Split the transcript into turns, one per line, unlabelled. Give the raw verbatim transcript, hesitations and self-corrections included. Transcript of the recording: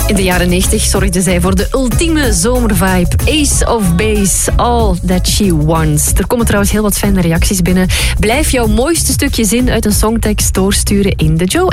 In de jaren negentig zorgde zij voor de ultieme zomervibe. Ace of Base, All That She Wants. Er komen trouwens heel wat fijne reacties binnen. Blijf jouw mooiste stukje zin uit een songtekst doorsturen in de Joe-app.